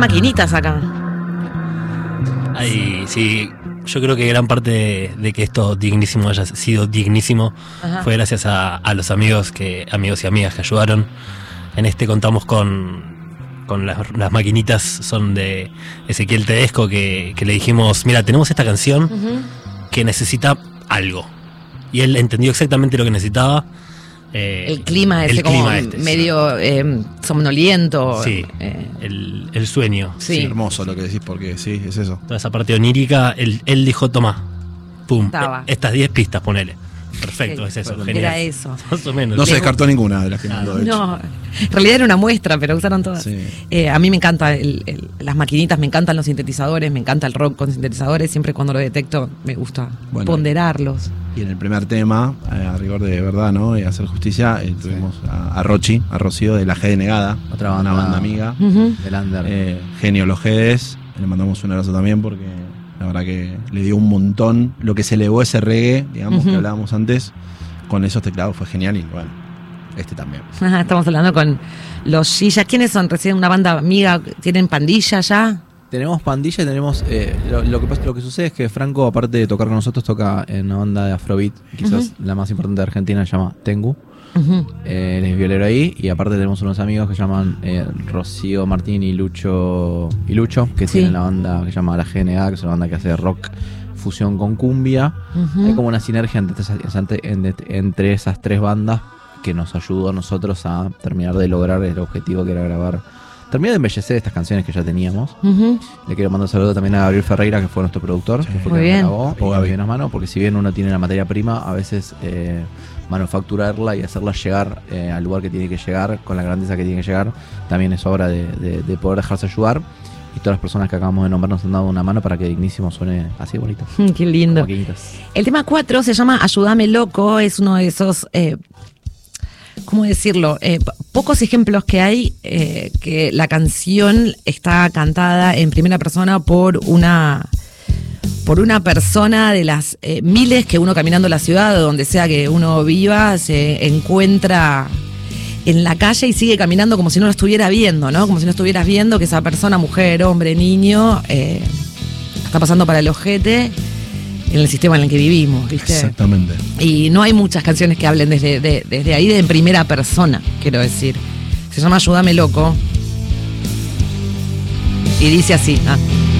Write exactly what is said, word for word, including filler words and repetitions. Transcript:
maquinitas acá. Ay, sí, yo creo que gran parte de, de que esto dignísimo haya sido dignísimo Ajá. fue gracias a, a los amigos que amigos y amigas que ayudaron. En este contamos con, con las, las maquinitas, son de Ezequiel Tedesco, que, que le dijimos, mira, tenemos esta canción uh-huh. que necesita algo. Y él entendió exactamente lo que necesitaba. Eh, el clima ese el como clima este, medio sí. eh, somnoliento. Sí, eh. el, el sueño. Sí. Sí, hermoso lo que decís, porque sí, es eso. Toda esa parte onírica, él, él dijo, toma, pum, Estaba. estas diez pistas, ponele. Perfecto, sí, es eso, genial. Era eso. Más o menos. No se descartó ninguna de las que mandó. No, en realidad era una muestra, pero usaron todas. Sí. Eh, a mí me encantan las maquinitas, me encantan los sintetizadores, me encanta el rock con sintetizadores. Siempre cuando lo detecto me gusta bueno, ponderarlos. Y en el primer tema, eh, a rigor de verdad, ¿no? Y hacer justicia, eh, tuvimos sí. a, a Rochi, a Rocío de La G de Negada, otra banda, una banda amiga. Uh-huh. Del Under. Eh, genio los Gedes. Le mandamos un abrazo también porque la verdad que le dio un montón. Lo que se elevó ese reggae, digamos, uh-huh. que hablábamos antes, con esos teclados fue genial. Y bueno, este también. Ajá, estamos hablando con los Gillas. ¿Quiénes son? ¿Recién una banda amiga? ¿Tienen pandilla ya? Tenemos pandilla y tenemos... Eh, lo, lo, que pasa, lo que sucede es que Franco, aparte de tocar con nosotros, toca en una banda de Afrobeat, quizás uh-huh. la más importante de Argentina, se llama Tengu. Uh-huh. Eh, él es violero ahí. Y aparte tenemos unos amigos que se llaman eh, Rocío Martín y Lucho, y Lucho que sí. tienen la banda que se llama La G N A, que es una banda que hace rock fusión con cumbia. Uh-huh. Hay como una sinergia entre esas, entre, entre esas tres bandas que nos ayudó a nosotros a terminar de lograr el objetivo que era grabar, terminar de embellecer estas canciones que ya teníamos. Uh-huh. Le quiero mandar un saludo también a Gabriel Ferreira, que fue nuestro productor, sí. que fue Muy que bien. grabó, o Gabriel nos mano, porque si bien uno tiene la materia prima, a veces eh, manufacturarla y hacerla llegar eh, al lugar que tiene que llegar, con la grandeza que tiene que llegar, también es obra de, de, de poder dejarse ayudar. Y todas las personas que acabamos de nombrar nos han dado una mano para que Dignísimo suene así bonito. Qué lindo. El tema cuatro se llama Ayúdame Loco, es uno de esos... Eh, ¿Cómo decirlo? Eh, pocos ejemplos que hay eh, que la canción está cantada en primera persona por una por una persona de las eh, miles que uno caminando la ciudad o donde sea que uno viva se encuentra en la calle y sigue caminando como si no lo estuviera viendo, ¿no? Como si no estuvieras viendo que esa persona, mujer, hombre, niño, eh, está pasando para el ojete en el sistema en el que vivimos, ¿viste? Exactamente. Y no hay muchas canciones que hablen desde, de, desde ahí, de en primera persona, quiero decir. Se llama Ayúdame Loco. Y dice así, ¿ah?